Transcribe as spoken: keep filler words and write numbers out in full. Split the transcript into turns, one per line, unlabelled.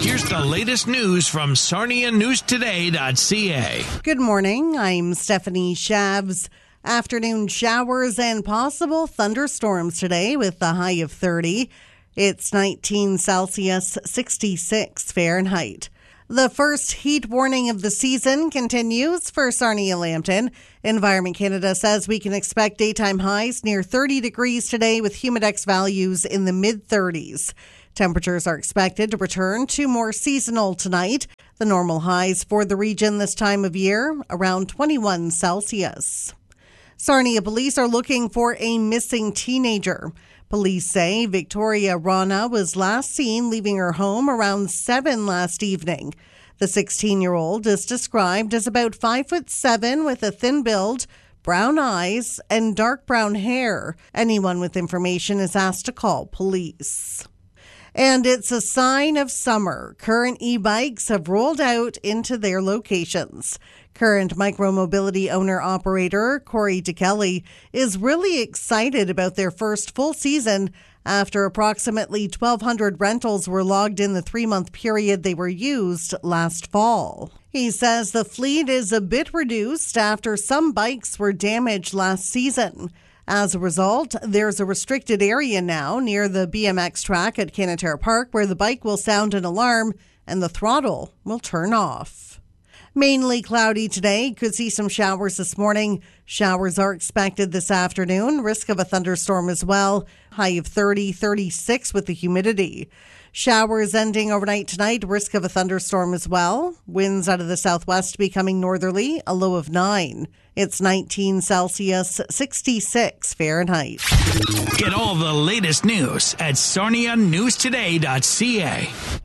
Here's the latest news from Sarnia News Today dot C A.
Good morning. I'm Stephanie Shabs. Afternoon showers and possible thunderstorms today with a high of thirty. It's nineteen Celsius, sixty-six Fahrenheit. The first heat warning of the season continues for Sarnia-Lambton. Environment Canada says we can expect daytime highs near thirty degrees today with humidex values in the mid-thirties. Temperatures are expected to return to more seasonal tonight. The normal highs for the region this time of year, around twenty-one Celsius. Sarnia police are looking for a missing teenager. Police say Victoria Rana was last seen leaving her home around seven last evening. The sixteen-year-old is described as about five foot seven with a thin build, brown eyes, and dark brown hair. Anyone with information is asked to call police. And it's a sign of summer. Current e-bikes have rolled out into their locations. Current micromobility owner-operator Corey DeKelly is really excited about their first full season after approximately twelve hundred rentals were logged in the three-month period they were used last fall. He says the fleet is a bit reduced after some bikes were damaged last season. As a result, there's a restricted area now near the B M X track at Canatera Park where the bike will sound an alarm and the throttle will turn off. Mainly cloudy today. Could see some showers this morning. Showers are expected this afternoon. Risk of a thunderstorm as well. High of thirty, thirty-six with the humidity. Showers ending overnight tonight. Risk of a thunderstorm as well. Winds out of the southwest becoming northerly. A low of nine. It's nineteen Celsius, sixty-six Fahrenheit.
Get all the latest news at Sarnia News Today dot C A.